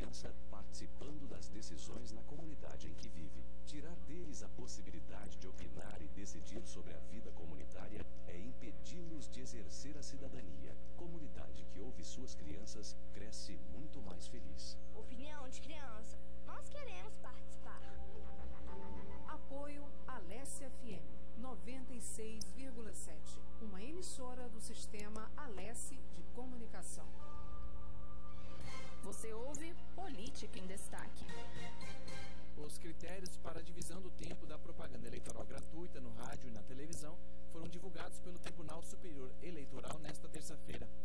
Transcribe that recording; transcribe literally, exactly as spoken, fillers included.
criança participando das decisões na comunidade em que vive. Tirar deles a possibilidade de opinar e decidir sobre a vida comunitária é impedi-los de exercer a cidadania. Comunidade que ouve suas crianças cresce muito mais feliz. Opinião de criança. Nós queremos participar. Apoio Alesse F M noventa e seis vírgula sete, uma emissora do sistema Alesse de comunicação. Você ouve Política em Destaque. Os critérios para a divisão do tempo da propaganda eleitoral gratuita no rádio e na televisão foram divulgados pelo Tribunal Superior Eleitoral nesta terça-feira.